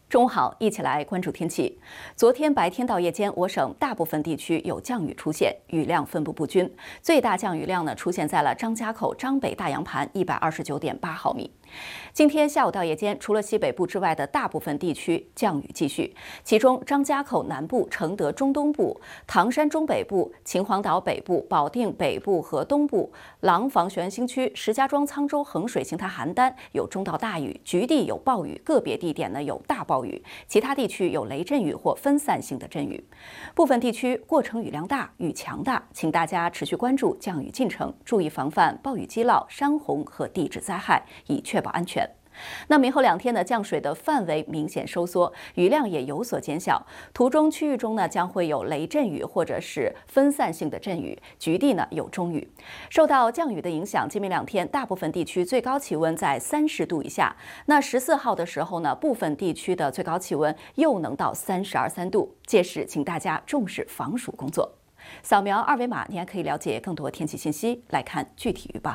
中午好，一起来关注天气。昨天白天到夜间，我省大部分地区有降雨出现，雨量分布不均。最大降雨量呢出现在了张家口张北大洋盘129.8毫米。今天下午到夜间，除了西北部之外的大部分地区降雨继续，其中张家口南部、承德中东部、唐山中北部、秦皇岛北部、保定北部和东部、廊坊玄兴区、石家庄沧州衡水邢台邯郸有中到大雨，局地有暴雨，个别地点呢有大暴雨，其他地区有雷阵雨或分散性的阵雨。部分地区过程雨量大，雨强大，请大家持续关注降雨进程，注意防范暴雨击涝、山洪和地质灾害，以确保安全。那明后2天呢，降水的范围明显收缩，雨量也有所减小。途中区域中呢，将会有雷阵雨或者是分散性的阵雨，局地呢有中雨。受到降雨的影响，今明2天大部分地区最高气温在30度以下。那14号的时候呢，部分地区的最高气温又能到32、3度。届时，请大家重视防暑工作。扫描2维码，你还可以了解更多天气信息。来看具体预报。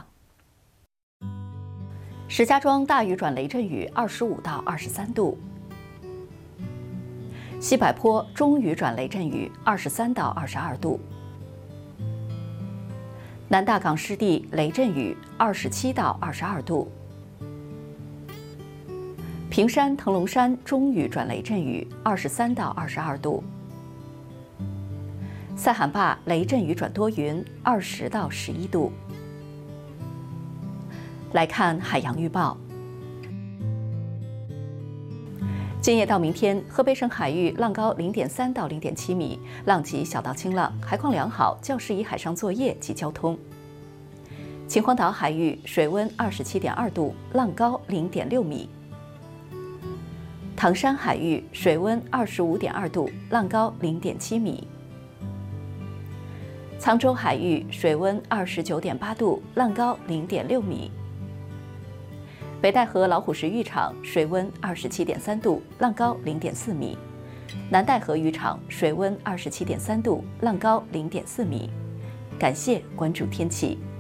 石家庄大雨转雷阵雨25到23度，西柏坡中雨转雷阵雨23到22度，南大港湿地雷阵雨27到22度，平山腾龙山中雨转雷阵雨23到22度，塞罕坝雷阵雨转多云20到11度。来看海洋预报。今夜到明天，河北省海域浪高0.3到0.7米，浪级小到轻浪，海况良好，较适宜海上作业及交通。秦皇岛海域水温27.2度，浪高0.6米。唐山海域水温25.2度，浪高0.7米。沧州海域水温29.8度，浪高0.6米。北戴河老虎石渔场水温27.3度，浪高0.4米；南戴河渔场水温27.3度，浪高0.4米。感谢关注天气。